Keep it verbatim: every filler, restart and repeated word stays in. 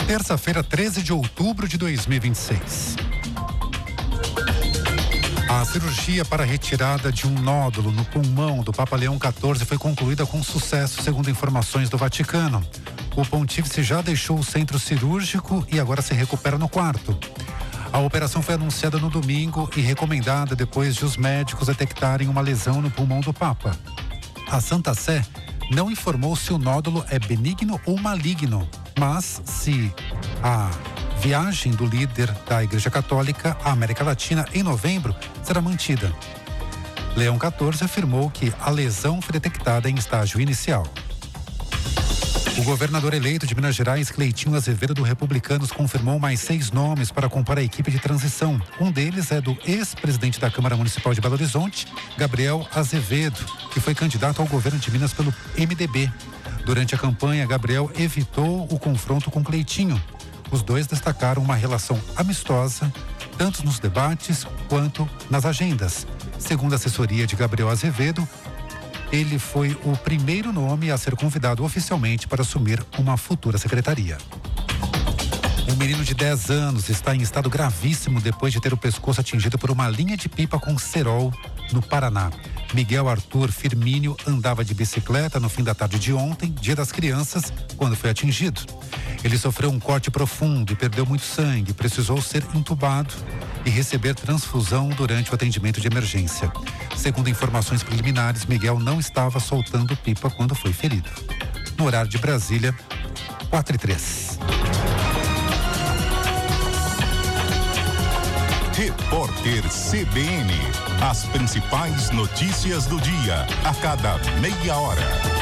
Terça-feira, treze de outubro de dois mil e vinte e seis. A cirurgia para a retirada de um nódulo no pulmão do Papa Leão quatorze foi concluída com sucesso, segundo informações do Vaticano. O pontífice já deixou o centro cirúrgico e agora se recupera no quarto. A operação foi anunciada no domingo e recomendada depois de os médicos detectarem uma lesão no pulmão do Papa. A Santa Sé não informou se o nódulo é benigno ou maligno, mas se a viagem do líder da Igreja Católica à América Latina em novembro será mantida. Leão quatorze afirmou que a lesão foi detectada em estágio inicial. O governador eleito de Minas Gerais, Cleitinho Azevedo, do Republicanos, confirmou mais seis nomes para compor a equipe de transição. Um deles é do ex-presidente da Câmara Municipal de Belo Horizonte, Gabriel Azevedo, que foi candidato ao governo de Minas pelo M D B. Durante a campanha, Gabriel evitou o confronto com Cleitinho. Os dois destacaram uma relação amistosa, tanto nos debates quanto nas agendas. Segundo a assessoria de Gabriel Azevedo, ele foi o primeiro nome a ser convidado oficialmente para assumir uma futura secretaria. Um menino de dez anos está em estado gravíssimo depois de ter o pescoço atingido por uma linha de pipa com cerol no Paraná. Miguel Arthur Firmínio andava de bicicleta no fim da tarde de ontem, Dia das Crianças, quando foi atingido. Ele sofreu um corte profundo e perdeu muito sangue, precisou ser entubado e receber transfusão durante o atendimento de emergência. Segundo informações preliminares, Miguel não estava soltando pipa quando foi ferido. No horário de Brasília, quatro e três. Repórter C B N. As principais notícias do dia, a cada meia hora.